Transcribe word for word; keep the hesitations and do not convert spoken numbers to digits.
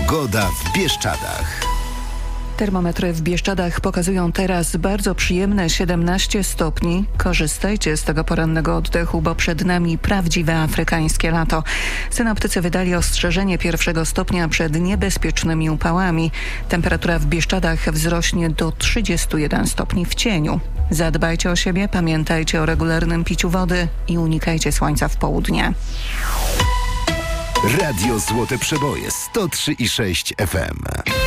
Pogoda w Bieszczadach. Termometry w Bieszczadach pokazują teraz bardzo przyjemne siedemnaście stopni. Korzystajcie z tego porannego oddechu, bo przed nami prawdziwe afrykańskie lato. Synoptycy wydali ostrzeżenie pierwszego stopnia przed niebezpiecznymi upałami. Temperatura w Bieszczadach wzrośnie do trzydziestu jeden stopni w cieniu. Zadbajcie o siebie, pamiętajcie o regularnym piciu wody i unikajcie słońca w południe. Radio Złote Przeboje sto trzy i sześć F M.